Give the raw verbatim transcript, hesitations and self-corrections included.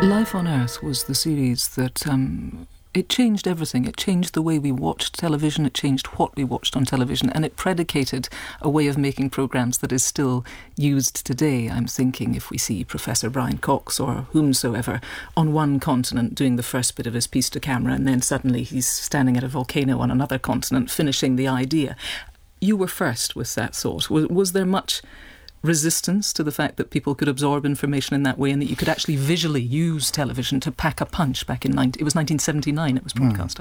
Life on Earth was the series that um, it changed everything. It changed the way we watched television, it changed what we watched on television, and it predicated a way of making programmes that is still used today. I'm thinking if we see Professor Brian Cox or whomsoever on one continent doing the first bit of his piece to camera, and then suddenly he's standing at a volcano on another continent finishing the idea. You were first with that thought. Was, was there much resistance to the fact that people could absorb information in that way and that you could actually visually use television to pack a punch back in nineteen, it was nineteen seventy-nine it was broadcast?